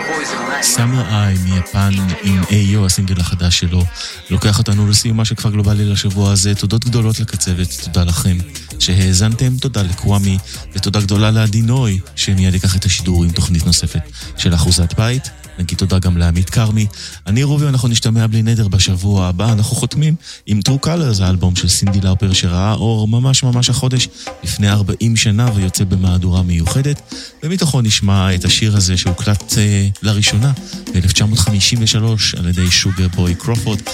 סאמר איי מיפן עם איו, הסינגל החדש שלו, לוקח אותנו לסיומה של כפר גלובלי לשבוע הזה. תודות גדולות לקצבת, תודה לכם שהאזנתם, תודה לקוואמי ותודה גדולה לעדינוי שמיד ייקח את השידור עם תוכנית נוספת של אחוזת בית. נגיד תודה גם לעמית קרמי. אני רובי, אנחנו נשתמע בלי נדר בשבוע הבא. אנחנו חותמים עם True Colors, האלבום של סינדי לאופר שראה אור ממש החודש לפני 40 שנה ויוצא במהדורה מיוחדת, ומתוכו נשמע את השיר הזה שהוקלט לראשונה ב-1953 על ידי שוגר בוי קרופורד.